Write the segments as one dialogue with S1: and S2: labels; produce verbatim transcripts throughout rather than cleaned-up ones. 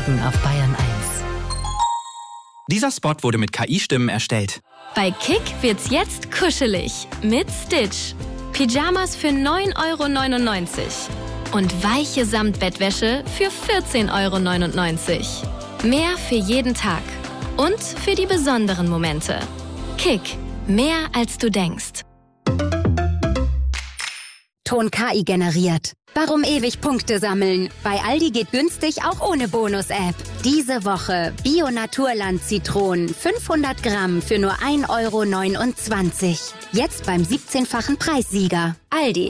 S1: Nachrichten auf Bayern eins.
S2: Dieser Spot wurde mit K I-Stimmen erstellt.
S3: Bei Kick wird's jetzt kuschelig mit Stitch. Pyjamas für neun Euro neunundneunzig und weiche Samtbettwäsche für vierzehn Euro neunundneunzig. Mehr für jeden Tag und für die besonderen Momente. Kick, mehr als du denkst.
S4: Ton K I generiert. Warum ewig Punkte sammeln? Bei Aldi geht günstig auch ohne Bonus-App. Diese Woche Bio-Naturland-Zitronen fünfhundert Gramm für nur ein Euro neunundzwanzig. Jetzt beim siebzehnfachen Preissieger. Aldi.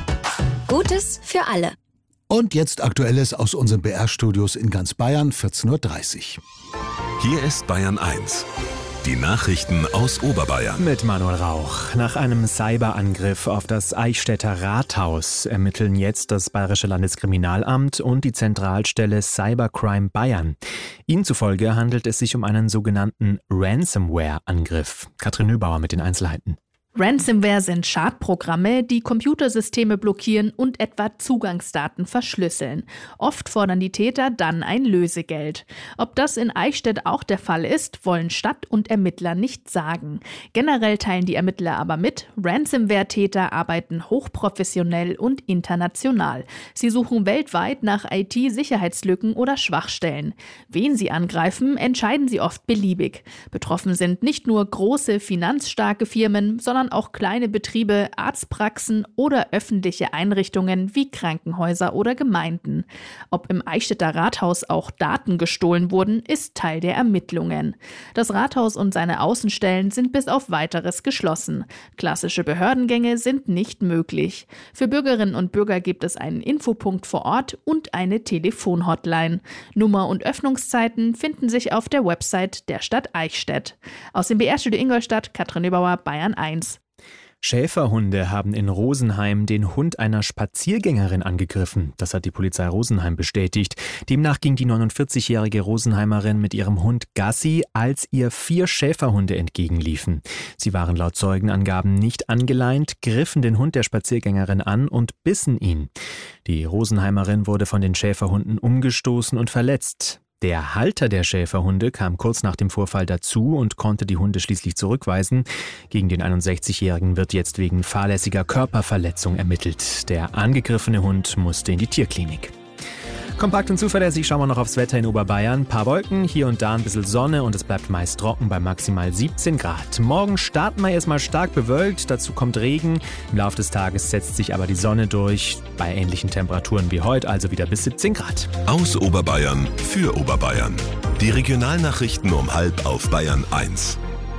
S4: Gutes für alle.
S5: Und jetzt Aktuelles aus unseren B R-Studios in ganz Bayern, vierzehn Uhr dreißig.
S6: Hier ist Bayern eins. Die Nachrichten aus Oberbayern.
S7: Mit Manuel Rauch. Nach einem Cyberangriff auf das Eichstätter Rathaus ermitteln jetzt das Bayerische Landeskriminalamt und die Zentralstelle Cybercrime Bayern. Ihnen zufolge handelt es sich um einen sogenannten Ransomware-Angriff. Katrin Nöbauer mit den Einzelheiten.
S8: Ransomware sind Schadprogramme, die Computersysteme blockieren und etwa Zugangsdaten verschlüsseln. Oft fordern die Täter dann ein Lösegeld. Ob das in Eichstätt auch der Fall ist, wollen Stadt und Ermittler nicht sagen. Generell teilen die Ermittler aber mit, Ransomware-Täter arbeiten hochprofessionell und international. Sie suchen weltweit nach I T-Sicherheitslücken oder Schwachstellen. Wen sie angreifen, entscheiden sie oft beliebig. Betroffen sind nicht nur große, finanzstarke Firmen, sondern auch kleine Betriebe, Arztpraxen oder öffentliche Einrichtungen wie Krankenhäuser oder Gemeinden. Ob im Eichstätter Rathaus auch Daten gestohlen wurden, ist Teil der Ermittlungen. Das Rathaus und seine Außenstellen sind bis auf Weiteres geschlossen. Klassische Behördengänge sind nicht möglich. Für Bürgerinnen und Bürger gibt es einen Infopunkt vor Ort und eine Telefonhotline. Nummer und Öffnungszeiten finden sich auf der Website der Stadt Eichstätt. Aus dem B R-Studio Ingolstadt, Katrin Nöbauer, Bayern eins.
S7: Schäferhunde haben in Rosenheim den Hund einer Spaziergängerin angegriffen. Das hat die Polizei Rosenheim bestätigt. Demnach ging die neunundvierzigjährige Rosenheimerin mit ihrem Hund Gassi, als ihr vier Schäferhunde entgegenliefen. Sie waren laut Zeugenangaben nicht angeleint, griffen den Hund der Spaziergängerin an und bissen ihn. Die Rosenheimerin wurde von den Schäferhunden umgestoßen und verletzt. Der Halter der Schäferhunde kam kurz nach dem Vorfall dazu und konnte die Hunde schließlich zurückweisen. Gegen den einundsechzigjährigen wird jetzt wegen fahrlässiger Körperverletzung ermittelt. Der angegriffene Hund musste in die Tierklinik. Kompakt und zuverlässig schauen wir noch aufs Wetter in Oberbayern. Ein paar Wolken, hier und da ein bisschen Sonne und es bleibt meist trocken bei maximal siebzehn Grad. Morgen starten wir erstmal stark bewölkt, dazu kommt Regen. Im Laufe des Tages setzt sich aber die Sonne durch, bei ähnlichen Temperaturen wie heute, also wieder bis siebzehn Grad.
S6: Aus Oberbayern für Oberbayern. Die Regionalnachrichten um halb auf Bayern eins.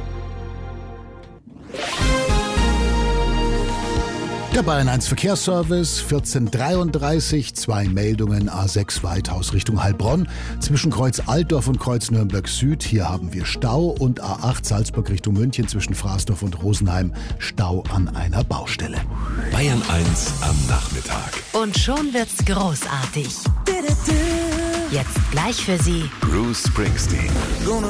S5: Der Bayern eins Verkehrsservice, vierzehn Uhr dreiunddreißig, zwei Meldungen, A sechs Weithaus Richtung Heilbronn, zwischen Kreuz Altdorf und Kreuz Nürnberg Süd, hier haben wir Stau, und A acht Salzburg Richtung München zwischen Fraßdorf und Rosenheim, Stau an einer Baustelle.
S6: Bayern eins am Nachmittag.
S1: Und schon wird's großartig. Jetzt gleich für Sie
S6: Bruce Springsteen.